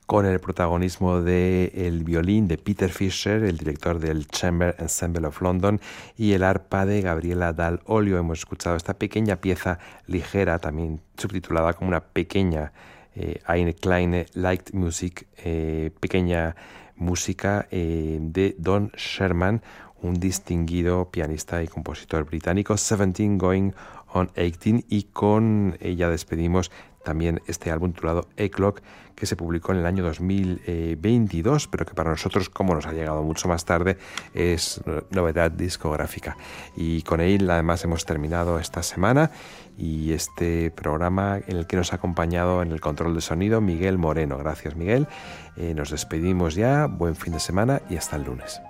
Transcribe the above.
con el protagonismo del violín de Peter Fisher, el director del Chamber Ensemble of London, y el arpa de Gabriela Dal Olio. Hemos escuchado esta pequeña pieza ligera, también subtitulada como una pequeña Eine kleine Lichtmusik, pequeña música de Don Sherman, un distinguido pianista y compositor británico, 17 Going on 18, y con ella despedimos también este álbum titulado A-Clock, que se publicó en el año 2022, pero que para nosotros, como nos ha llegado mucho más tarde, es novedad discográfica. Y con él además hemos terminado esta semana y este programa en el que nos ha acompañado en el control de sonido Miguel Moreno. Gracias, Miguel. Nos despedimos ya, buen fin de semana y hasta el lunes.